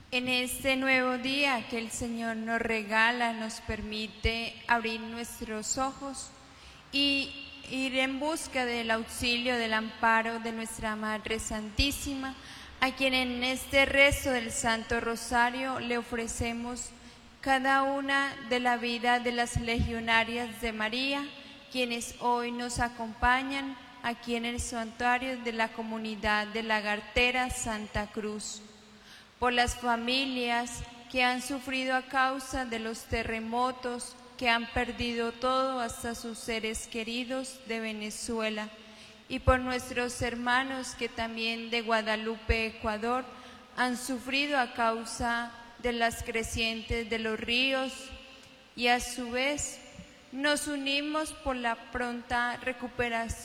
En este nuevo día que el Señor nos regala, nos permite abrir nuestros ojos y ir en busca del auxilio, del amparo de nuestra Madre Santísima, a quien en este rezo del Santo Rosario le ofrecemos cada una de la vida de las legionarias de María, quienes hoy nos acompañan aquí en el santuario de la comunidad de Lagartera Santa Cruz, por las familias que han sufrido a causa de los terremotos, que han perdido todo, hasta sus seres queridos de Venezuela, y por nuestros hermanos que también de Guadalupe, Ecuador, han sufrido a causa de las crecientes de los ríos, y a su vez nos unimos por la pronta recuperación